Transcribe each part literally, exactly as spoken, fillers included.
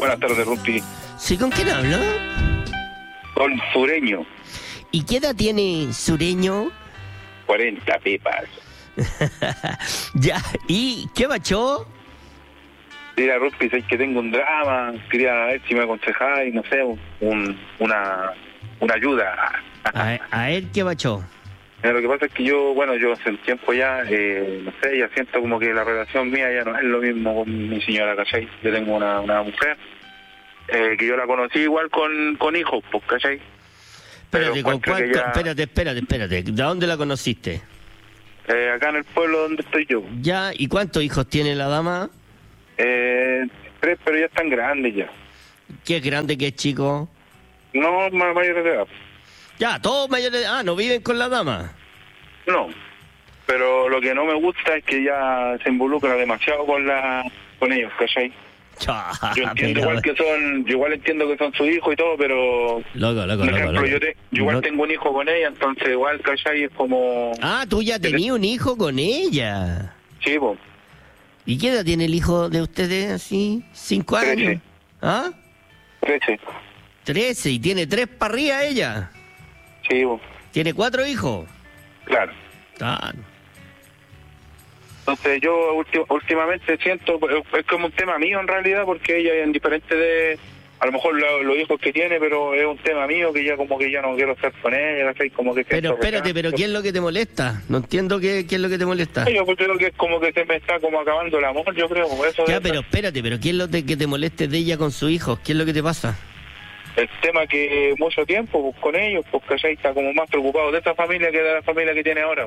Buenas tardes, Rumpi. ¿Sí, con quién hablo? Con Sureño. ¿Y qué edad tiene Sureño? cuarenta pepas. Ya, ¿y qué bachó? Mira, Rumpi, sé que tengo un drama. Quería ver si me aconsejáis, no sé, un, una, una ayuda. A, a ver, ¿qué bachó? Mira, lo que pasa es que yo, bueno, yo hace un tiempo ya, eh, no sé, ya siento como que la relación mía ya no es lo mismo con mi señora, ¿cachai? Yo tengo una, una mujer eh, que yo la conocí igual con, con hijos, pues, ¿cachai? Pero Espérate, ¿con encuentro cuál- que ya- espérate, espérate, espérate. ¿De dónde la conociste? Eh, acá en el pueblo donde estoy yo. Ya, ¿y cuántos hijos tiene la dama? Eh, tres, pero ya están grandes ya. ¿Qué es grande, qué es chico? No, más mayores de edad. Ya, todos mayores de... Ah, ¿no viven con la dama? No. Pero lo que no me gusta es que ya se involucra demasiado con la con ellos, ¿cachai? Cha, Yo entiendo pero- igual que son, yo igual entiendo que son su hijo y todo, pero... Loco, loco, Por loco, ejemplo, loco. yo, te- yo igual No- tengo un hijo con ella, entonces igual, ¿cachai? Es como... Ah, tú ya tenías un hijo con ella. Sí, po. ¿Y qué edad tiene el hijo de ustedes así? ¿Cinco Trece. años? ¿Ah? trece. Trece, y tiene tres para arriba ella. Sí, po. Tiene cuatro hijos. Claro. Ah, Entonces yo ulti- últimamente siento, es como un tema mío en realidad, porque ella es indiferente de, a lo mejor lo- los hijos que tiene, pero es un tema mío que ya como que ya no quiero estar con ella, ¿cachai? Como que pero siento espérate, rechazo. pero ¿qué es lo que te molesta? No entiendo qué, qué es lo que te molesta. Yo creo que es como que se me está como acabando el amor, yo creo, eso Ya, es pero espérate, pero ¿qué es lo de que te moleste de ella con su hijo? ¿Qué es lo que te pasa? el tema que mucho tiempo pues, con ellos, pues ¿cachai? Está como más preocupado de esa familia que de la familia que tiene ahora.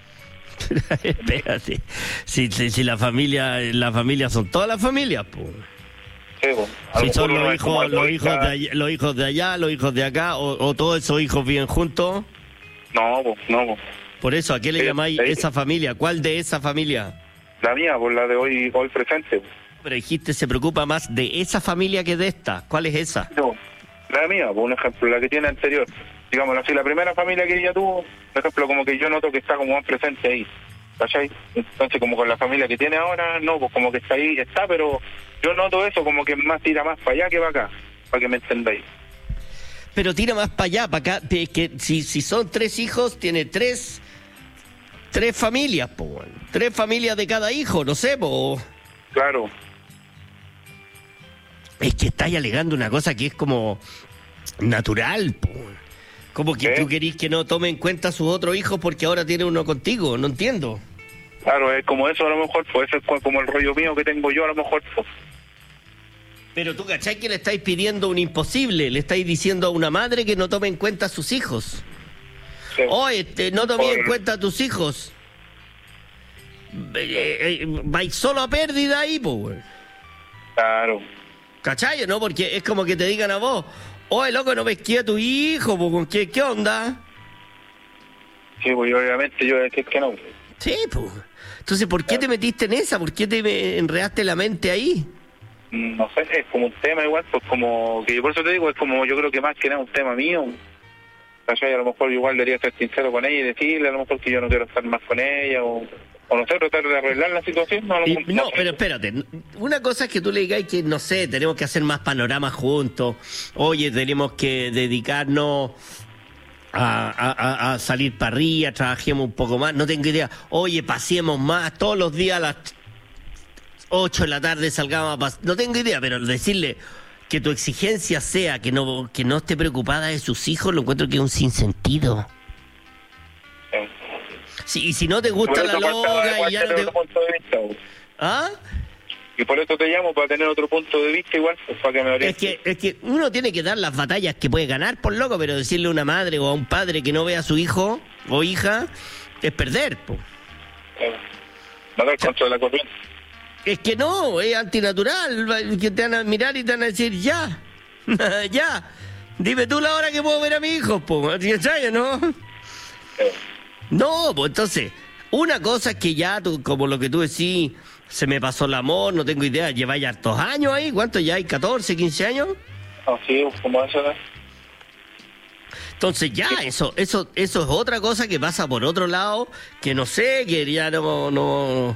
Espérate. Si, si, si la familia, la familia son todas las familias, pues. Sí, pues. A lo Si son mejor uno los es como hijos, los hijos egoísta. de allá, los hijos de allá, los hijos de acá, o, o todos esos hijos viven juntos. No, pues, no, pues. Por eso, ¿a qué le Sí, llamáis sí. esa familia? ¿Cuál de esa familia? La mía, pues la de hoy, hoy presente. Pero dijiste, se preocupa más de esa familia que de esta. ¿Cuál es esa? No, la mía, por un ejemplo, la que tiene anterior. Digamos así, la primera familia que ella tuvo, por ejemplo, como que yo noto que está como más presente ahí, ¿cachai? Entonces, como con la familia que tiene ahora, no, pues como que está ahí, está, pero yo noto eso, como que más tira más para allá que para acá, para que me entendáis. Pero tira más para allá, para acá. Es que si, si son tres hijos, tiene tres tres familias, po. weón. Tres familias de cada hijo, no sé, po. Claro, Es que estáis alegando una cosa que es como natural, po. Como que ¿Eh? tú querís que no tome en cuenta a sus otros hijos porque ahora tiene uno contigo, no entiendo. claro, es como eso a lo mejor, pues eso es como el rollo mío que tengo yo a lo mejor, pues. Pero tú, ¿cachai que le estáis pidiendo un imposible? Le estáis diciendo a una madre que no tome en cuenta a sus hijos. Sí. Oye, este, no tomé en Por- cuenta a tus hijos. Eh, eh, vais solo a pérdida ahí, po, güey. Claro, ¿Cachai, no? Porque es como que te digan a vos, oye, loco, no pesqué a tu hijo, po, ¿con qué, qué onda? sí, pues yo, obviamente yo es que, es que no. Sí, pues. Entonces, ¿por qué te metiste en esa? ¿Por qué te me- enredaste la mente ahí? No sé, es como un tema igual, pues como que por eso te digo, es como yo creo que más que nada un tema mío. ¿Cachai? A lo mejor igual debería ser sincero con ella y decirle a lo mejor que yo no quiero estar más con ella o, o no sé, tratar de arreglar la situación. No, a lo Y- mejor- no, sé. pero espérate. Una cosa es que tú le digas que, no sé, tenemos que hacer más panoramas juntos. Oye, tenemos que dedicarnos a, a- a- a salir para arriba, trabajemos un poco más. No tengo idea. Oye, paseemos más. Todos los días a las ocho de la tarde salgamos a pasear. No tengo idea, pero decirle que tu exigencia sea que no, que no esté preocupada de sus hijos, lo encuentro que es un sinsentido. Sí. Sí, y si no te Por gusta la eso faltaba loca igual y ya no tener te... otro punto de vista, pues. ¿Ah? Y por eso te llamo, para tener otro punto de vista igual, pues, para que me Es oriente. que, es que uno tiene que dar las batallas que puede ganar, por loco, pero decirle a una madre o a un padre que no vea a su hijo o hija es perder, po. Eh, No dar contra la corriente. Es que no, es antinatural, va- que te van a mirar y te van a decir, ya, ya, dime tú la hora que puedo ver a mi hijo, po, ¿cachai, no? Eh, No, pues entonces, una cosa es que ya, tú, como lo que tú decís, se me pasó el amor, no tengo idea, lleváis hartos años ahí, ¿cuántos ya hay? ¿catorce, quince años? así, como eso, ¿no? Entonces ya, eso, eso, eso es otra cosa que pasa por otro lado, que no sé, que ya no, no,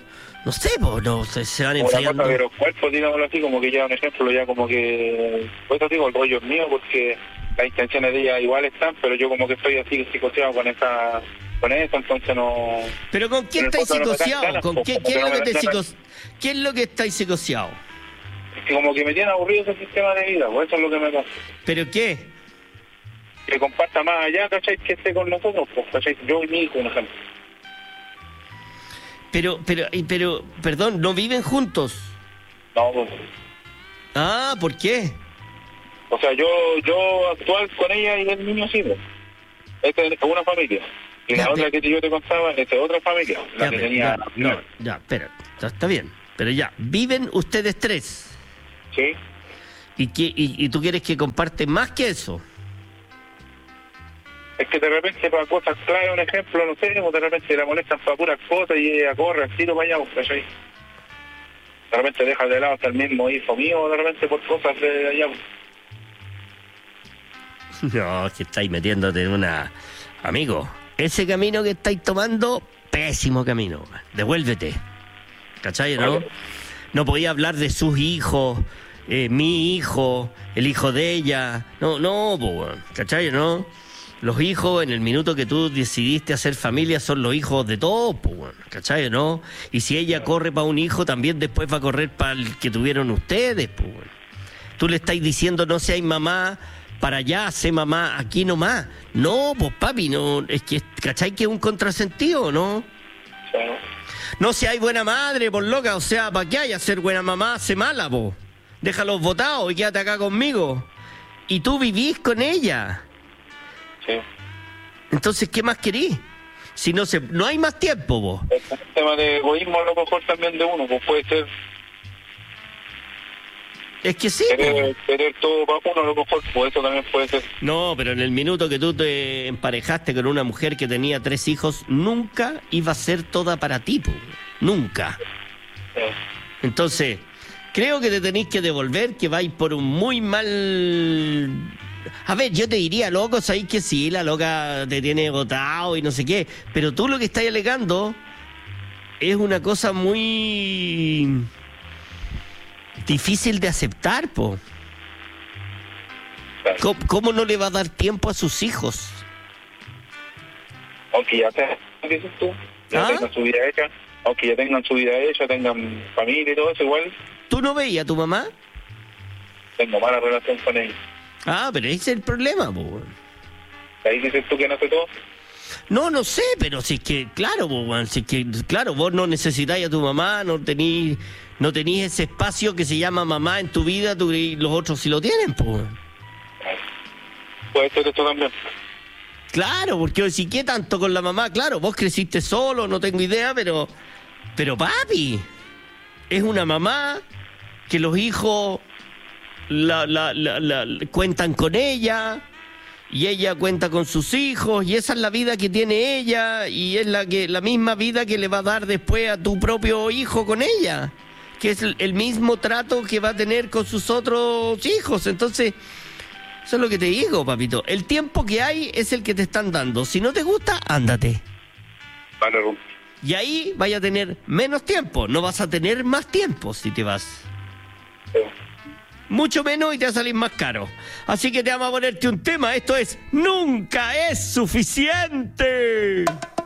no sé, pues, no, se, se van Como la enfriando. cosa de los cuerpos, digámoslo así, como que ya un ejemplo, ya como que... Por eso digo, el rollo es mío, porque las intenciones de ella igual están, pero yo como que estoy así psicoseado con esa... con eso, entonces no... ¿Pero con qué en el estáis fondo no me dan psicoseados? ganas, ¿Con pues, qué, como qué que es no lo me que te dan ganas. psicos... ¿Qué es lo que estáis psicoseados? Es que como que me tiene aburrido ese sistema de vida, pues eso es lo que me pasa. ¿Pero qué? Que comparta más allá, ¿cachai? Que esté con nosotros, pues, ¿cachai? Yo y mi hijo, por ejemplo. Pero, pero, y- pero, perdón, ¿no viven juntos? No, pues... Ah, ¿por qué? O sea, yo yo actual con ella y el niño sí, pues. Esta es una familia. Y Ya, la otra pe- que yo te contaba, esta es otra familia. La Ya, que pero- tenía... ya, no, ya, espera, está, está bien. Pero ya, viven ustedes tres. Sí. ¿Y, qué, y, y tú quieres que comparte más que eso? Es que de repente para cosas clave, un ejemplo, no sé, o de repente la molestan para puras cosas y ella corre al tiro para allá, pues, ¿cachai? De repente deja de lado hasta el mismo hijo mío, de repente por cosas de allá. Pues. No, es que estáis metiéndote en una... Amigo, ese camino que estáis tomando, pésimo camino. Devuélvete. ¿Cachai, no? Vale. No podía hablar de sus hijos, eh, mi hijo, el hijo de ella. No, no, po, weón. ¿Cachai, no? Los hijos, en el minuto que tú decidiste hacer familia, son los hijos de todos, po, weón. ¿Cachai, no? Y si ella corre para un hijo, también después va a correr para el que tuvieron ustedes, po, weón. Tú le estáis diciendo no seáis mamá para allá, sé mamá aquí nomás. No, pues papi, no, es que, ¿cachai que es un contrasentido, no? O sea, ¿no? No seáis buena madre, por loca, o sea, ¿para qué hay a ser buena mamá? Sé mala, po. Déjalos votados y quédate acá conmigo. Y tú vivís con ella. Sí. Entonces, ¿qué más querís? Si no se, no hay más tiempo, vos. Es un tema de egoísmo a lo mejor también de uno, pues puede ser Es que sí, po. querer, querer todo para uno, a lo mejor, pues eso también puede ser. No, pero en el minuto que tú te emparejaste con una mujer que tenía tres hijos, nunca iba a ser toda para ti, po. Nunca. Eh, Entonces, creo que te tenéis que devolver, que vais por un muy mal... A ver, yo te diría, loco, sabéis que sí, la loca te tiene agotado y no sé qué, pero tú lo que estás alegando es una cosa muy difícil de aceptar, po. claro. ¿Cómo, cómo no le va a dar tiempo a sus hijos? Aunque ya tengan, ¿qué dices tú? Ya ¿Ah? tengan su vida hecha, aunque ya tengan su vida hecha, tengan familia y todo eso, igual ¿Tú no veías a tu mamá? tengo mala relación con ella. Ah, pero ese es el problema, po. Ahí dices tú que no sé todo. No, no sé, pero si es que, claro, po, weón, si es que, claro, vos no necesitáis a tu mamá, no tenís, no tenís ese espacio que se llama mamá en tu vida, tú, y los otros sí lo tienen, pues. Puede ser esto también. Claro, porque si qué tanto con la mamá, claro, vos creciste solo, no tengo idea, pero, pero papi, es una mamá que los hijos la, la, la, la- cuentan con ella. Y ella cuenta con sus hijos, y esa es la vida que tiene ella, y es la que la misma vida que le va a dar después a tu propio hijo con ella, que es el, el mismo trato que va a tener con sus otros hijos. Entonces, eso es lo que te digo, papito. El tiempo que hay es el que te están dando. Si no te gusta, ándate. Vale, Rum. Y ahí vaya a tener menos tiempo. No vas a tener más tiempo si te vas. Sí. Mucho menos y te va a salir más caro. Así que te vamos a ponerte un tema. Esto es Nunca es Suficiente.